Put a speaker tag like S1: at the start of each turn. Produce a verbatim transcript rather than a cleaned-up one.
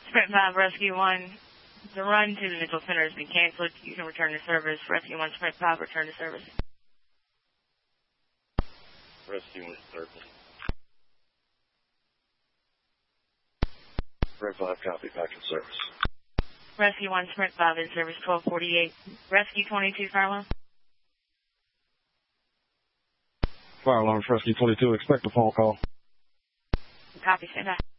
S1: Sprint five, Rescue one. The run to the Mitchell Center has been canceled. You can return to service. Rescue one, Sprint five, return to service.
S2: Rescue one, service. Sprint five, copy, back in service.
S1: Rescue one, Sprint five, in service twelve forty-eight. Rescue twenty-two, fire alarm.
S3: Fire alarm, Rescue twenty-two, expect a phone call.
S1: Copy, stand by.